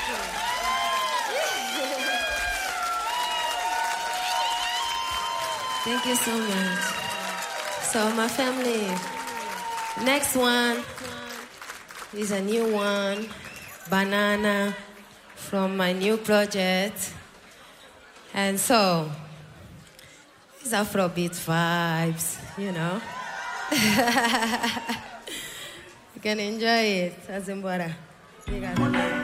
Thank you so much. So my family, next one is a new one, Banana, from my new project. And so, it's Afrobeat vibes, you know. You can enjoy it, Azimbora.